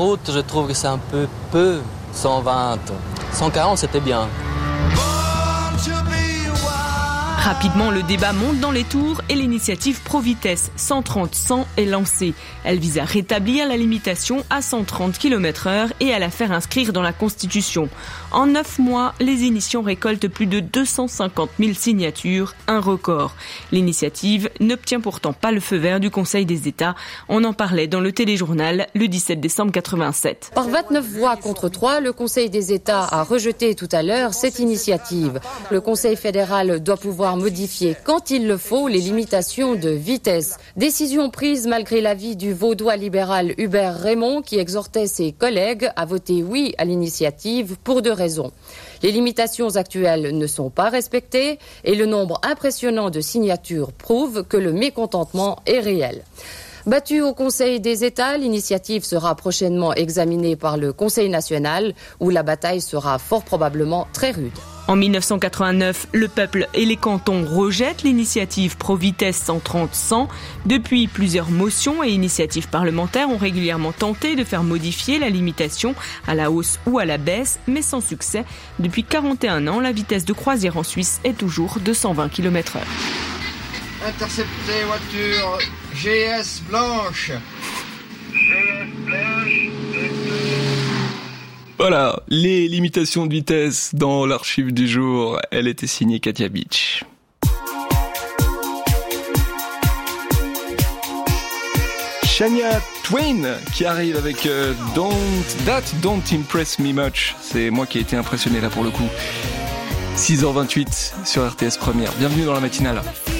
route, je trouve que c'est un peu 120. 140, c'était bien. Rapidement, le débat monte dans les tours et l'initiative Pro-Vitesse 130-100 est lancée. Elle vise à rétablir la limitation à 130 km/h et à la faire inscrire dans la Constitution. En 9 mois, les initiants récoltent plus de 250 000 signatures, un record. L'initiative n'obtient pourtant pas le feu vert du Conseil des États. On en parlait dans le téléjournal le 17 décembre 87. Par 29 voix contre 3, le Conseil des États a rejeté tout à l'heure cette initiative. Le Conseil fédéral doit pouvoir modifier, quand il le faut, les limitations de vitesse. Décision prise malgré l'avis du vaudois libéral Hubert Raymond qui exhortait ses collègues à voter oui à l'initiative pour 2 raisons. Les limitations actuelles ne sont pas respectées et le nombre impressionnant de signatures prouve que le mécontentement est réel. Battue au Conseil des États, l'initiative sera prochainement examinée par le Conseil national où la bataille sera fort probablement très rude. En 1989, le peuple et les cantons rejettent l'initiative Pro-Vitesse 130-100. Depuis, plusieurs motions et initiatives parlementaires ont régulièrement tenté de faire modifier la limitation à la hausse ou à la baisse, mais sans succès. Depuis 41 ans, la vitesse de croisière en Suisse est toujours de 120 km/h. Interceptez voiture GS blanche. Voilà, les limitations de vitesse dans l'archive du jour, elle était signée Katia Beach. Shania Twain qui arrive avec Don't Impress Me Much. C'est moi qui ai été impressionné là pour le coup. 6h28 sur RTS Première. Bienvenue dans la matinale.